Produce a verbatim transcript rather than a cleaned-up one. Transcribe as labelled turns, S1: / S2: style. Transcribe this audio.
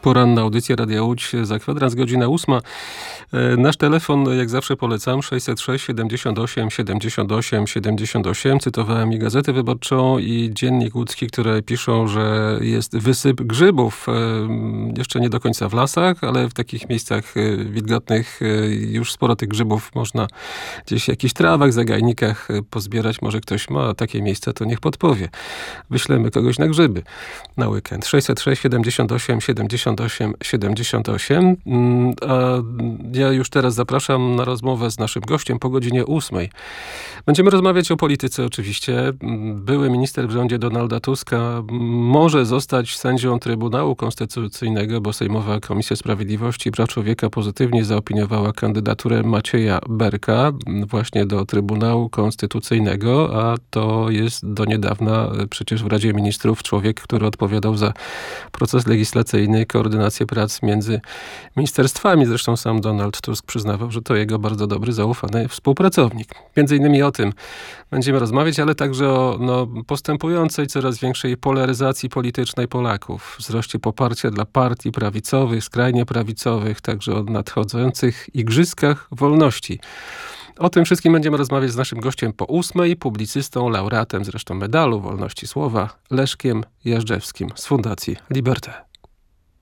S1: Poranna audycja Radia Łódź za kwadrans, godzina ósma. Nasz telefon, jak zawsze polecam, sześćset sześć siedemdziesiąt osiem siedemdziesiąt osiem siedemdziesiąt osiem. Cytowałem i Gazetę Wyborczą, i Dziennik Łódzki, które piszą, że jest wysyp grzybów. Jeszcze nie do końca w lasach, ale w takich miejscach wilgotnych już sporo tych grzybów można gdzieś w jakichś trawach, zagajnikach pozbierać. Może ktoś ma takie miejsce, to niech podpowie. Wyślemy kogoś na grzyby na weekend. sześćset sześć siedemdziesiąt osiem siedemdziesiąt osiem siedemdziesiąt osiem. A ja już teraz zapraszam na rozmowę z naszym gościem po godzinie ósmej. Będziemy rozmawiać o polityce oczywiście. Były minister w rządzie Donalda Tuska może zostać sędzią Trybunału Konstytucyjnego, bo Sejmowa Komisja Sprawiedliwości i Praw Człowieka pozytywnie zaopiniowała kandydaturę Macieja Berka właśnie do Trybunału Konstytucyjnego, a to jest do niedawna przecież w Radzie Ministrów człowiek, który odpowiadał za proces legislacyjny, koordynację prac między ministerstwami. Zresztą sam Donald Tusk przyznawał, że to jego bardzo dobry, zaufany współpracownik. Między innymi o tym będziemy rozmawiać, ale także o no, postępującej, coraz większej polaryzacji politycznej Polaków, wzroście poparcia dla partii prawicowych, skrajnie prawicowych, także o nadchodzących igrzyskach wolności. O tym wszystkim będziemy rozmawiać z naszym gościem po ósmej, publicystą, laureatem zresztą medalu wolności słowa, Leszkiem Jażdżewskim z Fundacji Liberté.